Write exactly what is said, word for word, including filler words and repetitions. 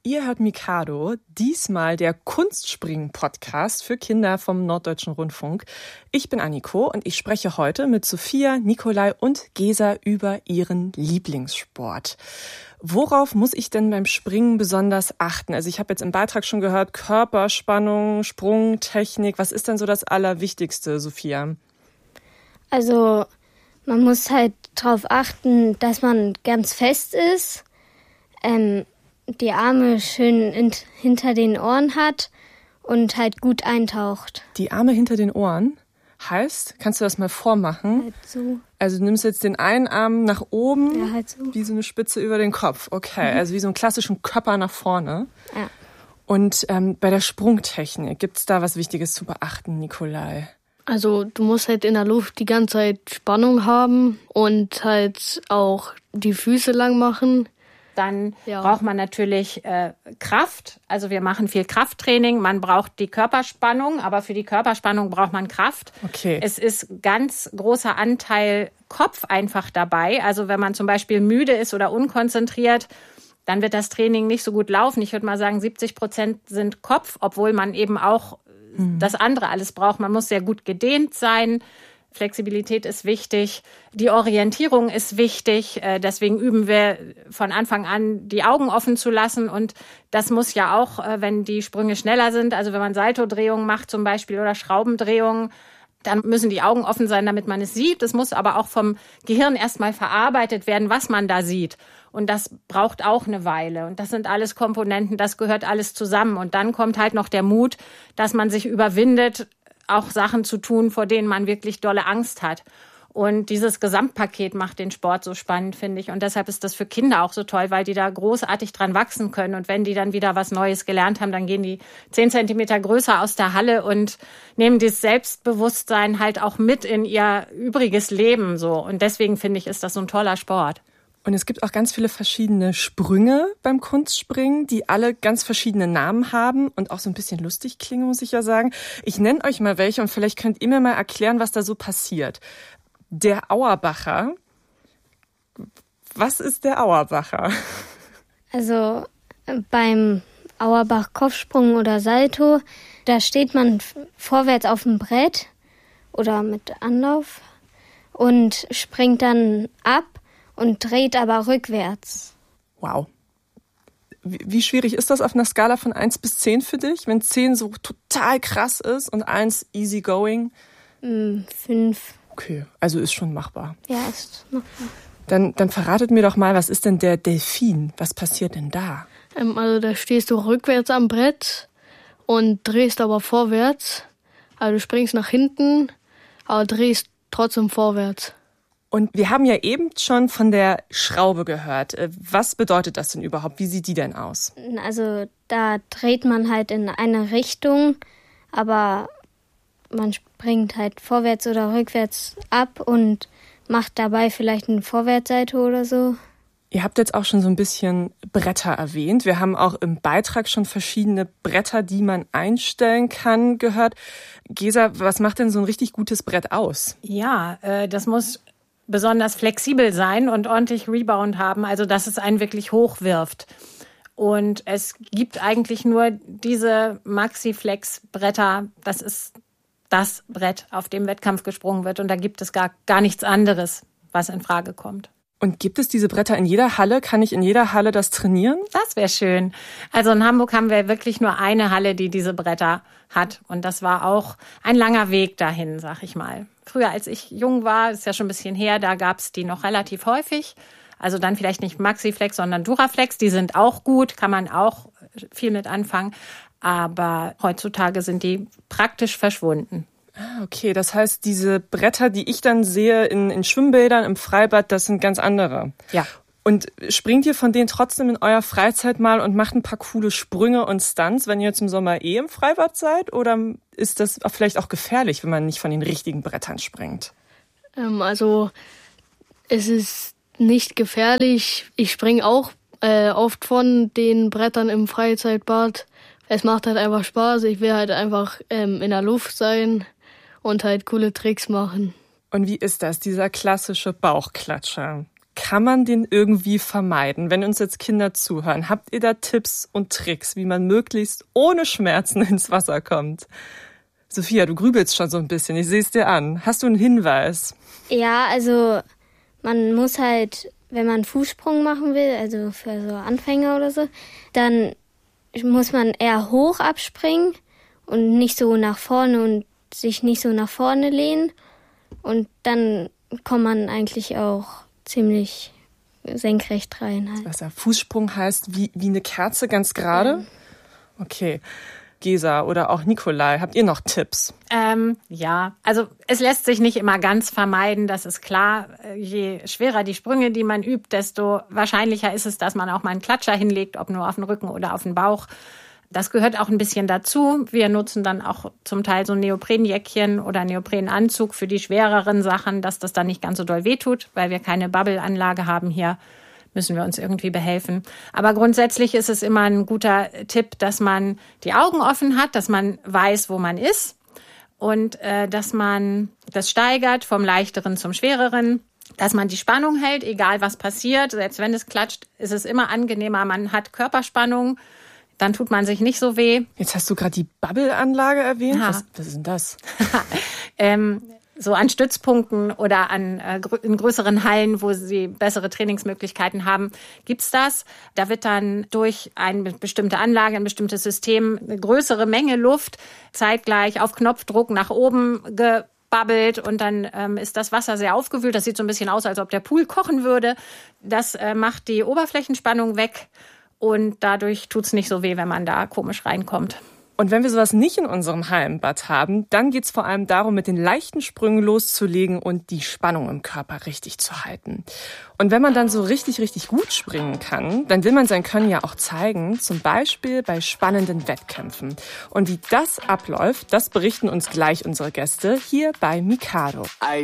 Ihr hört Mikado, diesmal der Kunstspringen-Podcast für Kinder vom Norddeutschen Rundfunk. Ich bin Anniko und ich spreche heute mit Sophia, Nikolai und Gesa über ihren Lieblingssport. Worauf muss ich denn beim Springen besonders achten? Also ich habe jetzt im Beitrag schon gehört, Körperspannung, Sprungtechnik. Was ist denn so das Allerwichtigste, Sophia? Also man muss halt darauf achten, dass man ganz fest ist, ähm, die Arme schön in, hinter den Ohren hat und halt gut eintaucht. Die Arme hinter den Ohren heißt, kannst du das mal vormachen? Halt so. Also du nimmst jetzt den einen Arm nach oben, Ja, halt so. Wie so eine Spitze über den Kopf. Okay, Mhm. also wie so einen klassischen Körper nach vorne. Ja. Und ähm, bei der Sprungtechnik, gibt es da was Wichtiges zu beachten, Nikolai? Also du musst halt in der Luft die ganze Zeit Spannung haben und halt auch die Füße lang machen. Dann Ja. braucht man natürlich äh, Kraft. Also wir machen viel Krafttraining. Man braucht die Körperspannung, aber für die Körperspannung braucht man Kraft. Okay. Es ist ganz großer Anteil Kopf einfach dabei. Also wenn man zum Beispiel müde ist oder unkonzentriert, dann wird das Training nicht so gut laufen. Ich würde mal sagen, siebzig Prozent sind Kopf, obwohl man eben auch mhm. das andere alles braucht. Man muss sehr gut gedehnt sein. Flexibilität ist wichtig, die Orientierung ist wichtig, deswegen üben wir von Anfang an, die Augen offen zu lassen und das muss ja auch, wenn die Sprünge schneller sind, also wenn man Saltodrehungen macht zum Beispiel oder Schraubendrehungen, dann müssen die Augen offen sein, damit man es sieht. Es muss aber auch vom Gehirn erstmal verarbeitet werden, was man da sieht. Und das braucht auch eine Weile. Und das sind alles Komponenten, das gehört alles zusammen. Und dann kommt halt noch der Mut, dass man sich überwindet, auch Sachen zu tun, vor denen man wirklich dolle Angst hat. Und dieses Gesamtpaket macht den Sport so spannend, finde ich. Und deshalb ist das für Kinder auch so toll, weil die da großartig dran wachsen können. Und wenn die dann wieder was Neues gelernt haben, dann gehen die zehn Zentimeter größer aus der Halle und nehmen dieses Selbstbewusstsein halt auch mit in ihr übriges Leben. So. Und deswegen finde ich, ist das so ein toller Sport. Und es gibt auch ganz viele verschiedene Sprünge beim Kunstspringen, die alle ganz verschiedene Namen haben und auch so ein bisschen lustig klingen, muss ich ja sagen. Ich nenne euch mal welche und vielleicht könnt ihr mir mal erklären, was da so passiert. Der Auerbacher. Was ist der Auerbacher? Also beim Auerbach-Kopfsprung oder Salto, da steht man vorwärts auf dem Brett oder mit Anlauf und springt dann ab und dreht aber rückwärts. Wow. Wie, wie schwierig ist das auf einer Skala von eins bis zehn für dich? Wenn zehn so total krass ist und eins easy going? Mm, fünf. Okay, also ist schon machbar. Ja, ist machbar. Dann, dann verratet mir doch mal, was ist denn der Delfin? Was passiert denn da? Ähm, also da stehst du rückwärts am Brett und drehst aber vorwärts. Also du springst nach hinten, aber drehst trotzdem vorwärts. Und wir haben ja eben schon von der Schraube gehört. Was bedeutet das denn überhaupt? Wie sieht die denn aus? Also da dreht man halt in eine Richtung, aber man springt halt vorwärts oder rückwärts ab und macht dabei vielleicht einen Vorwärtssalto oder so. Ihr habt jetzt auch schon so ein bisschen Bretter erwähnt. Wir haben auch im Beitrag schon verschiedene Bretter, die man einstellen kann, gehört. Gesa, was macht denn so ein richtig gutes Brett aus? Ja, äh, das muss besonders flexibel sein und ordentlich Rebound haben, also dass es einen wirklich hochwirft. Und es gibt eigentlich nur diese Maxi-Flex-Bretter, das ist das Brett, auf dem Wettkampf gesprungen wird und da gibt es gar, gar nichts anderes, was in Frage kommt. Und gibt es diese Bretter in jeder Halle? Kann ich in jeder Halle das trainieren? Das wäre schön. Also in Hamburg haben wir wirklich nur eine Halle, die diese Bretter hat. Und das war auch ein langer Weg dahin, sag ich mal. Früher, als ich jung war, ist ja schon ein bisschen her, da gab es die noch relativ häufig. Also dann vielleicht nicht Maxiflex, sondern Duraflex. Die sind auch gut, kann man auch viel mit anfangen. Aber heutzutage sind die praktisch verschwunden. Ah, okay. Das heißt, diese Bretter, die ich dann sehe in, in Schwimmbädern, im Freibad, das sind ganz andere. Ja. Und springt ihr von denen trotzdem in eurer Freizeit mal und macht ein paar coole Sprünge und Stunts, wenn ihr jetzt im Sommer eh im Freibad seid? Oder ist das vielleicht auch gefährlich, wenn man nicht von den richtigen Brettern springt? Ähm, also es ist nicht gefährlich. Ich springe auch äh, oft von den Brettern im Freizeitbad. Es macht halt einfach Spaß. Ich will halt einfach ähm, in der Luft sein und halt coole Tricks machen. Und wie ist das, dieser klassische Bauchklatscher? kann man den irgendwie vermeiden? Wenn uns jetzt Kinder zuhören, habt ihr da Tipps und Tricks, wie man möglichst ohne Schmerzen ins Wasser kommt? Sophia, du grübelst schon so ein bisschen, ich sehe es dir an. Hast du einen Hinweis? Ja, also man muss halt, wenn man Fußsprung machen will, also für so Anfänger oder so, dann muss man eher hoch abspringen und nicht so nach vorne und sich nicht so nach vorne lehnen. Und dann kommt man eigentlich auch ziemlich senkrecht rein. Halt. Was ja Fußsprung heißt, wie, wie eine Kerze ganz gerade? Ja. Okay. Gesa oder auch Nikolai, habt ihr noch Tipps? Ähm, ja, also es lässt sich nicht immer ganz vermeiden, das ist klar. Je schwerer die Sprünge, die man übt, desto wahrscheinlicher ist es, dass man auch mal einen Klatscher hinlegt, ob nur auf den Rücken oder auf den Bauch. Das gehört auch ein bisschen dazu. Wir nutzen dann auch zum Teil so ein Neoprenjäckchen oder Neoprenanzug für die schwereren Sachen, dass das dann nicht ganz so doll wehtut, weil wir keine Bubble-Anlage haben hier. Müssen wir uns irgendwie behelfen. Aber grundsätzlich ist es immer ein guter Tipp, dass man die Augen offen hat, dass man weiß, wo man ist und äh, dass man das steigert vom Leichteren zum Schwereren, dass man die Spannung hält, egal was passiert. Selbst wenn es klatscht, ist es immer angenehmer. Man hat Körperspannung, dann tut man sich nicht so weh. Jetzt hast du gerade die Bubble-Anlage erwähnt. Was, was ist denn das? ähm, So an Stützpunkten oder an äh, in größeren Hallen, wo sie bessere Trainingsmöglichkeiten haben, gibt's das. Da wird dann durch eine bestimmte Anlage, ein bestimmtes System, eine größere Menge Luft zeitgleich auf Knopfdruck nach oben gebabbelt und dann ähm, ist das Wasser sehr aufgewühlt. Das sieht so ein bisschen aus, als ob der Pool kochen würde. Das äh, macht die Oberflächenspannung weg und dadurch tut's nicht so weh, wenn man da komisch reinkommt. Und wenn wir sowas nicht in unserem Hallenbad haben, dann geht's vor allem darum, mit den leichten Sprüngen loszulegen und die Spannung im Körper richtig zu halten. Und wenn man dann so richtig, richtig gut springen kann, dann will man sein Können ja auch zeigen, zum Beispiel bei spannenden Wettkämpfen. Und wie das abläuft, das berichten uns gleich unsere Gäste hier bei Mikado.